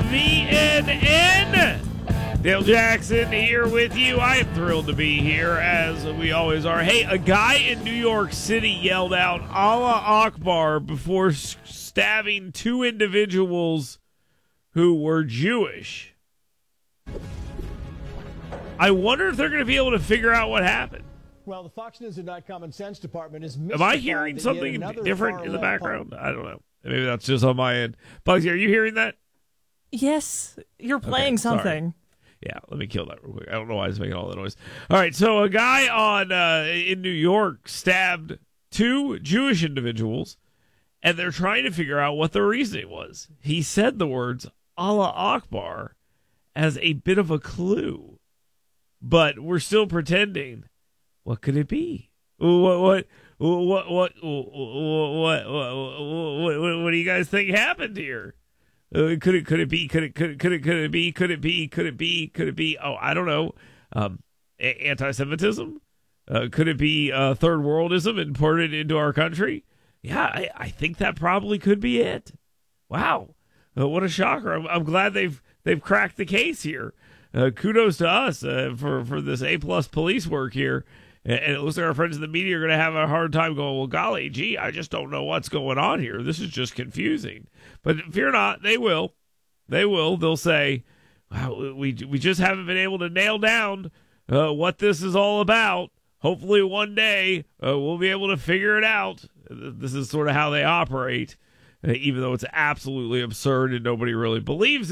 WVNN. Dale Jackson here with you. I am thrilled to be here, as we always are. Hey, a guy in New York City yelled out Allah Akbar before stabbing two individuals who were Jewish. I wonder if they're going to be able to figure out what happened. Well, the Fox News and Common Sense Department is. Am I hearing something different in the background? I don't know. Maybe that's just on my end. Bugsy, are you hearing that? Yes, you're playing something. Yeah, let me kill that real quick. I don't know why I was making all that noise. All right, so a guy in New York stabbed two Jewish individuals, and they're trying to figure out what the reasoning was. He said the words Allah Akbar as a bit of a clue, but we're still pretending. What could it be? What do you guys think happened here? Could it be? Oh, I don't know. Anti-Semitism? Could it be third worldism imported into our country? Yeah, I think that probably could be it. Wow, what a shocker! I'm glad they've cracked the case here. Kudos to us for this A+ police work here. And it looks like our friends in the media are going to have a hard time going, well, golly, gee, I just don't know what's going on here. This is just confusing. But fear not, they will. They will. They'll say, wow, we just haven't been able to nail down what this is all about. Hopefully one day we'll be able to figure it out. This is sort of how they operate, even though it's absolutely absurd and nobody really believes it.